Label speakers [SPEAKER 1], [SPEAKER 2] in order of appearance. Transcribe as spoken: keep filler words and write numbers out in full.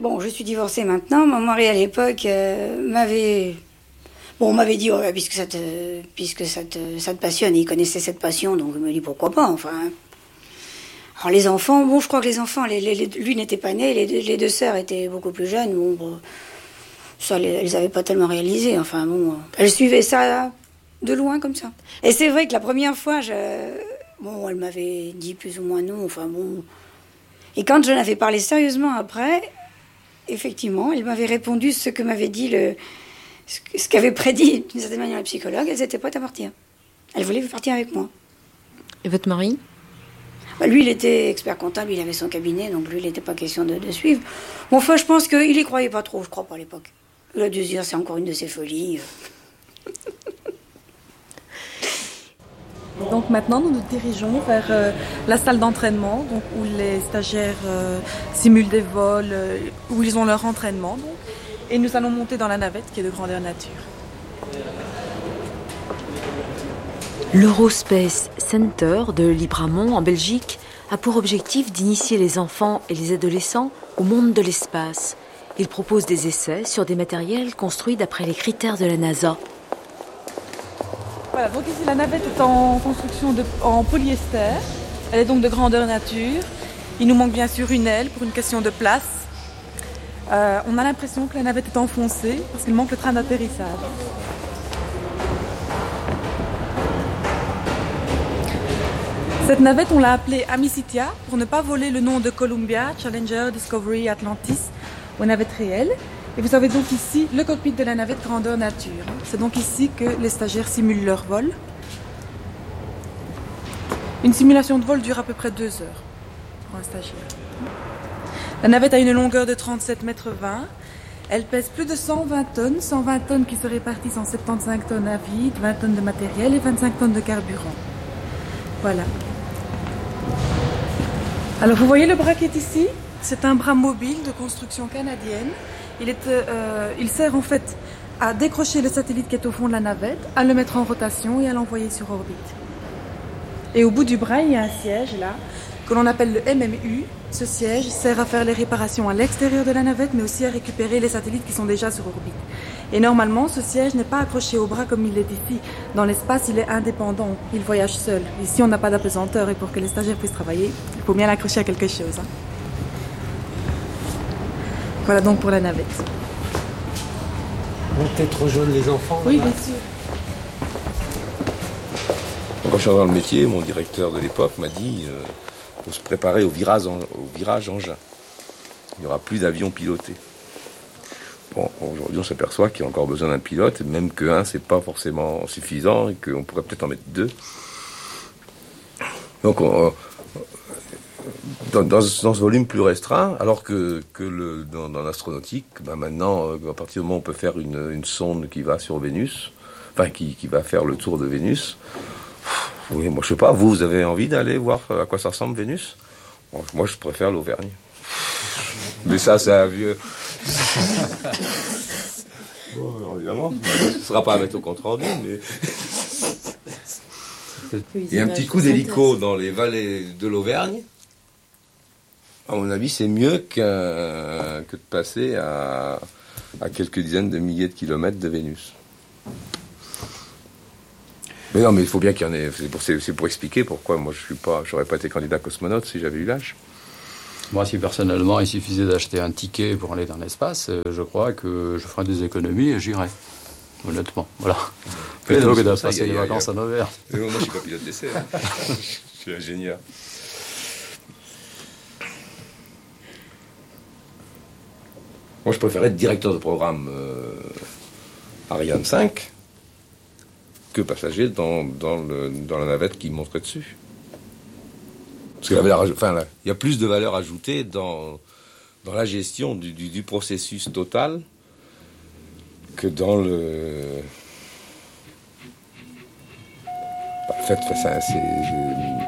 [SPEAKER 1] Bon, je suis divorcée maintenant. Mon mari, à l'époque, euh, m'avait... Bon, on m'avait dit, ouais, puisque, ça te, puisque ça, te, ça te passionne, et il connaissait cette passion, donc il me dit, pourquoi pas, enfin... Alors les enfants, bon, je crois que les enfants, les, les, les, lui n'était pas né, les, les deux sœurs étaient beaucoup plus jeunes, bon, bon ça, les, elles n'avaient pas tellement réalisé, enfin bon... Elles suivaient ça de loin, comme ça. Et c'est vrai que la première fois, je... Bon, elle m'avait dit plus ou moins non, enfin bon... Et quand j'en avais parlé sérieusement après, effectivement, elle m'avait répondu ce que m'avait dit le... Ce qu'avait prédit d'une certaine manière le psychologue, elles étaient prêtes à partir. Elles voulaient partir avec moi.
[SPEAKER 2] Et votre mari ?
[SPEAKER 1] Bah, lui, il était expert comptable, il avait son cabinet, donc lui, il n'était pas question de, de suivre. Bon, enfin, je pense qu'il y croyait pas trop, je crois pas à l'époque. Il a dû se dire, c'est encore une de ses folies.
[SPEAKER 3] Donc maintenant, nous nous dirigeons vers euh, la salle d'entraînement, donc, où les stagiaires euh, simulent des vols, euh, où ils ont leur entraînement. Donc, et nous allons monter dans la navette qui est de grandeur nature.
[SPEAKER 2] L'Eurospace Center de Libramont, en Belgique, a pour objectif d'initier les enfants et les adolescents au monde de l'espace. Il propose des essais sur des matériels construits d'après les critères de la NASA.
[SPEAKER 3] Voilà, donc ici la navette est en construction de, en polyester. Elle est donc de grandeur nature. Il nous manque bien sûr une aile pour une question de place. Euh, on a l'impression que la navette est enfoncée parce qu'il manque le train d'atterrissage. Cette navette, on l'a appelée Amicitia pour ne pas voler le nom de Columbia, Challenger, Discovery, Atlantis aux navettes réelles. Et vous avez donc ici le cockpit de la navette grandeur nature. C'est donc ici que les stagiaires simulent leur vol. Une simulation de vol dure à peu près deux heures pour un stagiaire. La navette a une longueur de trente-sept mètres vingt. Elle pèse plus de cent vingt tonnes, cent vingt tonnes qui se répartissent en soixante-quinze tonnes à vide, vingt tonnes de matériel et vingt-cinq tonnes de carburant. Voilà. Alors vous voyez le bras qui est ici ? C'est un bras mobile de construction canadienne. Il, est, euh, il sert en fait à décrocher le satellite qui est au fond de la navette, à le mettre en rotation et à l'envoyer sur orbite. Et au bout du bras, il y a un siège là, que l'on appelle le M M U. Ce siège sert à faire les réparations à l'extérieur de la navette, mais aussi à récupérer les satellites qui sont déjà sur orbite. Et normalement, ce siège n'est pas accroché au bras comme il est ici. Dans l'espace, il est indépendant, il voyage seul. Ici, on n'a pas d'apesanteur, et pour que les stagiaires puissent travailler, il faut bien l'accrocher à quelque chose. Hein. Voilà donc pour la navette.
[SPEAKER 4] Vont peut-être rejoindre les enfants.
[SPEAKER 3] Oui,
[SPEAKER 4] là-bas.
[SPEAKER 3] bien sûr.
[SPEAKER 5] Quand je suis dans le métier, mon directeur de l'époque m'a dit euh, faut se préparer au virage, en, au virage engin. Il n'y aura plus d'avions pilotés. Bon, aujourd'hui, on s'aperçoit qu'il y a encore besoin d'un pilote, même qu'un, c'est pas forcément suffisant, et qu'on pourrait peut-être en mettre deux. Donc, on, dans, dans, dans ce volume plus restreint, alors que, que le, dans, dans l'astronautique, ben maintenant, à partir du moment où on peut faire une, une sonde qui va sur Vénus, enfin, qui, qui va faire le tour de Vénus, oui, moi, je sais pas, vous, vous avez envie d'aller voir à quoi ça ressemble Vénus ? Bon, moi, je préfère l'Auvergne. Mais ça, c'est un vieux... Bon, évidemment, ce ne sera pas à mettre au compte-rendu, mais... Il y a un petit coup d'hélico dans les vallées de l'Auvergne. À mon avis, c'est mieux qu'un, que de passer à, à quelques dizaines de milliers de kilomètres de Vénus. Mais non, mais il faut bien qu'il y en ait. C'est pour, c'est, c'est pour expliquer pourquoi moi je suis pas, j'aurais pas été candidat cosmonaute si j'avais eu l'âge.
[SPEAKER 6] Moi, si personnellement il suffisait d'acheter un ticket pour aller dans l'espace, je crois que je ferais des économies et j'irais. Honnêtement, voilà. Plutôt que de passer des vacances en Auvergne.
[SPEAKER 5] Moi, je suis pas pilote d'essai. Hein. Je suis ingénieur. Moi, je préférais être directeur de programme euh, Ariane cinq que passager dans, dans, le, dans la navette qui monterait dessus. Parce que la valeur, enfin, là, il y a plus de valeur ajoutée dans, dans la gestion du, du, du processus total que dans le... En fait, ça, c'est...